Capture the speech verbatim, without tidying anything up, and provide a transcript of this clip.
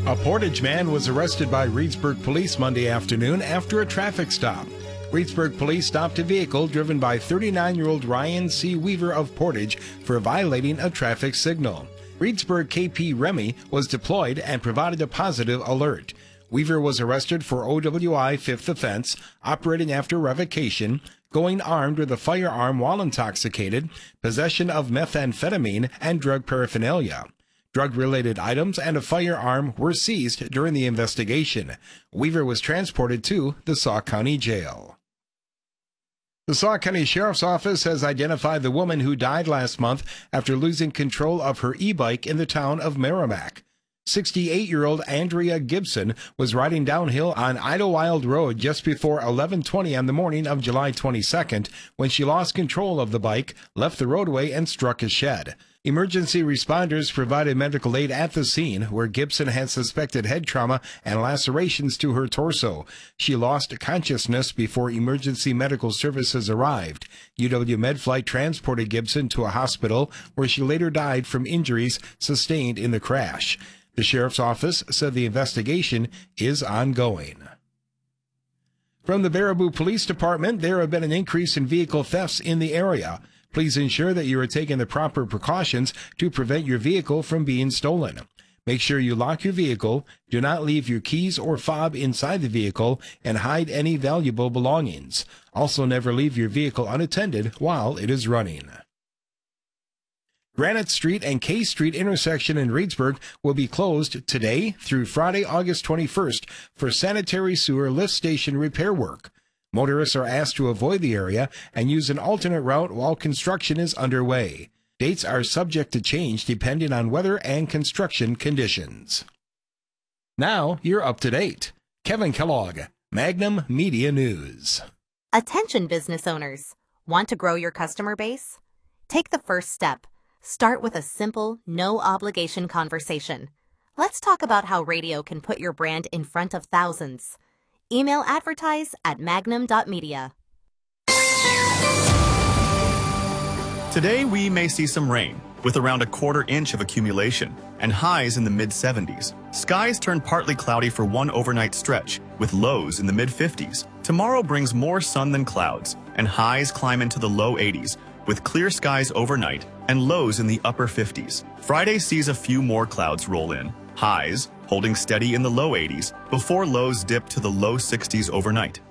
A Portage man was arrested by Reedsburg police Monday afternoon after a traffic stop. Reedsburg police stopped a vehicle driven by thirty-nine-year-old Ryan C. Weaver of Portage for violating a traffic signal. Reedsburg K P Remy was deployed and provided a positive alert. Weaver was arrested for O W I fifth offense, operating after revocation, going armed with a firearm while intoxicated, possession of methamphetamine, and drug paraphernalia. Drug-related items and a firearm were seized during the investigation. Weaver was transported to the Sauk County Jail. The Sauk County Sheriff's Office has identified the woman who died last month after losing control of her e-bike in the town of Merrimack. sixty-eight-year-old Andrea Gibson was riding downhill on Idlewild Road just before eleven twenty on the morning of July twenty-second when she lost control of the bike, left the roadway, and struck a shed. Emergency responders provided medical aid at the scene, where Gibson had suspected head trauma and lacerations to her torso. She lost consciousness before emergency medical services arrived. U W Medflight transported Gibson to a hospital, where she later died from injuries sustained in the crash. The sheriff's office said the investigation is ongoing. From the Baraboo Police Department, there have been an increase in vehicle thefts in the area. Please ensure that you are taking the proper precautions to prevent your vehicle from being stolen. Make sure you lock your vehicle, do not leave your keys or fob inside the vehicle, and hide any valuable belongings. Also, never leave your vehicle unattended while it is running. Granite Street and K Street intersection in Reedsburg will be closed today through Friday, August twenty-first for sanitary sewer lift station repair work. Motorists are asked to avoid the area and use an alternate route while construction is underway. Dates are subject to change depending on weather and construction conditions. Now you're up to date. Kevin Kellogg, Magnum Media News. Attention business owners. Want to grow your customer base? Take the first step. Start with a simple, no-obligation conversation. Let's talk about how radio can put your brand in front of thousands. Email advertise at magnum dot media. Today, we may see some rain, with around a quarter inch of accumulation, and highs in the mid seventies. Skies turn partly cloudy for one overnight stretch, with lows in the mid fifties. Tomorrow brings more sun than clouds, and highs climb into the low eighties, with clear skies overnight and lows in the upper fifties. Friday sees a few more clouds roll in, highs holding steady in the low eighties before lows dip to the low sixties overnight.